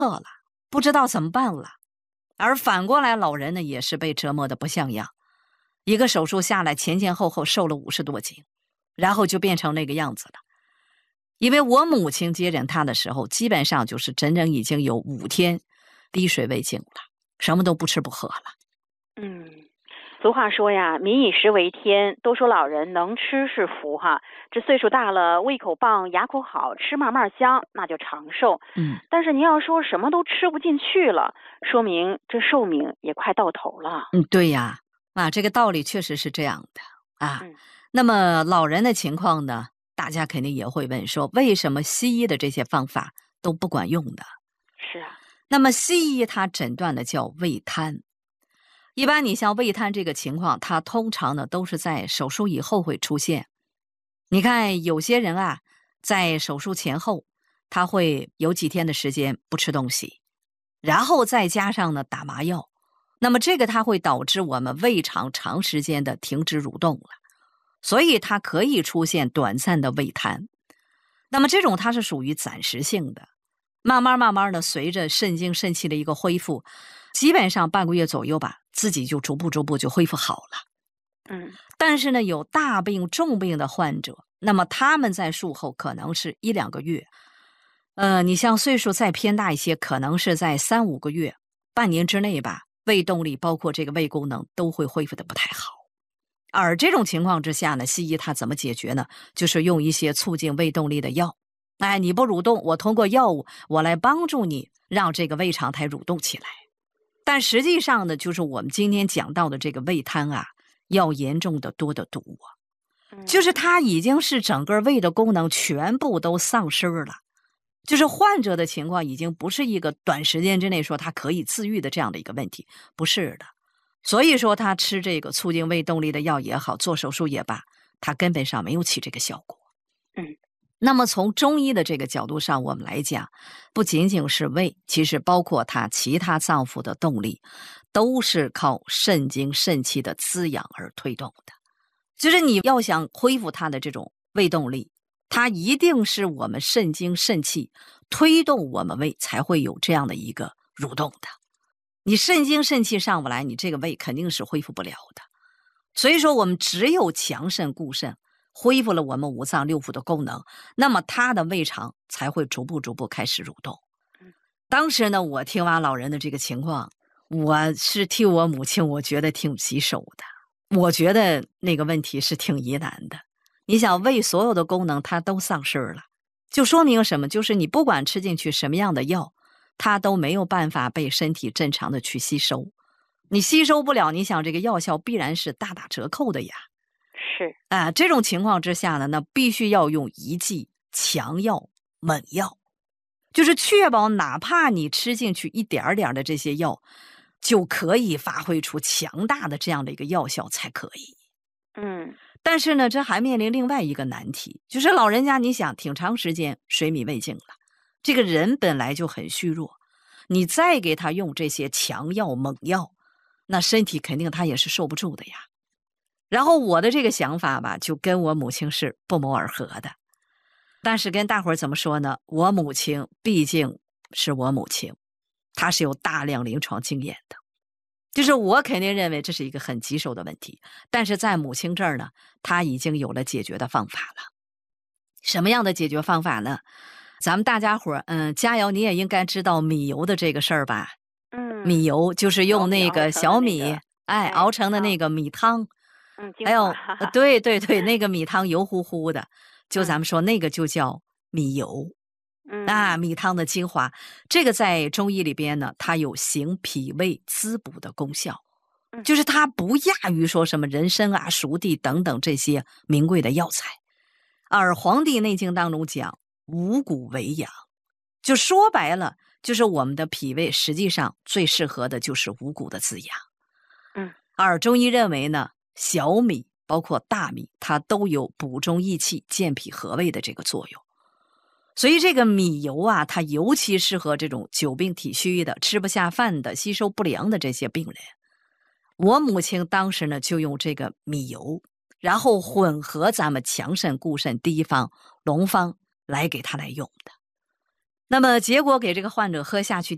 不知道怎么办了。而反过来老人呢也是被折磨得不像样，一个手术下来前前后后瘦了50多斤，然后就变成那个样子了。因为我母亲接诊他的时候基本上就是整整已经有5天滴水未进了，什么都不吃不喝了。 俗话说呀，民以食为天，都说老人能吃是福哈。这岁数大了，胃口棒，牙口好，吃慢慢香，那就长寿。但是您要说什么都吃不进去了，说明这寿命也快到头了。 对呀，这个道理确实是这样的啊。那么老人的情况呢，大家肯定也会问说，为什么西医的这些方法都不管用的？ 是啊。 那么西医它诊断的叫胃瘫。一般你像胃瘫这个情况，它通常呢都是在手术以后会出现。你看有些人啊，在手术前后，他会有几天的时间不吃东西，然后再加上呢打麻药，那么这个它会导致我们胃肠长时间的停止蠕动了，所以它可以出现短暂的胃瘫。那么这种它是属于暂时性的，慢慢的随着肾精肾气的一个恢复，基本上半个月左右吧，自己就逐步就恢复好了。但是呢，有大病重病的患者，那么他们在术后可能是1、2个月，你像岁数再偏大一些，可能是在3、5个月、半年之内吧，胃动力包括这个胃功能都会恢复的不太好。而这种情况之下呢，西医它怎么解决呢？就是用一些促进胃动力的药。你不蠕动，我通过药物我来帮助你让这个胃肠苔蠕动起来。但实际上呢，就是我们今天讲到的这个胃瘫啊，要严重的多得多就是它已经是整个胃的功能全部都丧失了，就是患者的情况已经不是一个短时间之内说他可以自愈的这样的一个问题，不是的。所以说他吃这个促进胃动力的药也好，做手术也罢，他根本上没有起这个效果。那么从中医的这个角度上我们来讲，不仅仅是胃，其实包括他其他脏腑的动力都是靠肾精肾气的滋养而推动的。就是你要想恢复它的这种胃动力，它一定是我们肾精肾气推动我们胃才会有这样的一个蠕动的。你肾精肾气上不来，你这个胃肯定是恢复不了的。所以说我们只有强肾固肾，恢复了我们5脏6腑的功能，那么它的胃肠才会逐步开始蠕动。当时呢，我听完老人的这个情况，我是替我母亲我觉得挺棘手的，我觉得那个问题是挺疑难的。你想胃所有的功能它都丧失了，就说明什么？就是你不管吃进去什么样的药，它都没有办法被身体正常的去吸收。你吸收不了，你想这个药效必然是大打折扣的呀。 是这种情况之下呢，那必须要用一剂强药猛药，就是确保哪怕你吃进去一点点的这些药，就可以发挥出强大的这样的一个药效才可以。但是呢，这还面临另外一个难题，就是老人家你想挺长时间水米未进了，这个人本来就很虚弱，你再给他用这些强药猛药，那身体肯定他也是受不住的呀。然后我的这个想法吧，就跟我母亲是不谋而合的。但是跟大伙儿怎么说呢？我母亲毕竟是我母亲，她是有大量临床经验的，就是我肯定认为这是一个很棘手的问题，但是在母亲这儿呢，她已经有了解决的方法了。什么样的解决方法呢？咱们大家伙儿，佳瑶你也应该知道米油的这个事儿吧？米油就是用那个小米，熬成的那个米汤。还有对，那个米汤油乎乎的，就咱们说那个就叫米油。米汤的精华，这个在中医里边呢，它有行脾胃滋补的功效，就是它不亚于说什么人参啊、熟地等等这些名贵的药材。而《黄帝内经》当中讲五谷为养，就说白了，就是我们的脾胃实际上最适合的就是五谷的滋养。而中医认为呢，小米包括大米，它都有补中益气、健脾和胃的这个作用。所以这个米油啊，它尤其适合这种久病体虚的、吃不下饭的、吸收不良的这些病人。我母亲当时呢，就用这个米油，然后混合咱们强肾固肾第一方、龙方来给他来用的。那么结果给这个患者喝下去